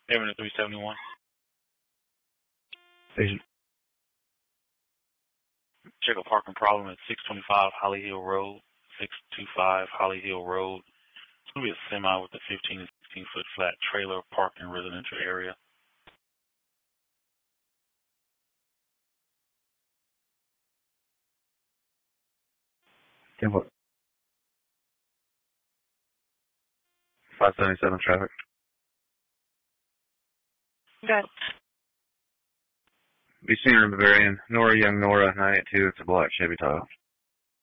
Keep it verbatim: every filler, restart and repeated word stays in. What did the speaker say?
Avenue three seventy-one. Agent. Check a parking problem at six twenty-five Holly Hill Road. six twenty-five Holly Hill Road. It's going to be a semi with a fifteen to sixteen foot flat trailer parked in residential area. ten what? five seventy-seven traffic. Good. Be senior in Bavarian. Nora Young Nora, nine eight two. It's a black Chevy Tahoe.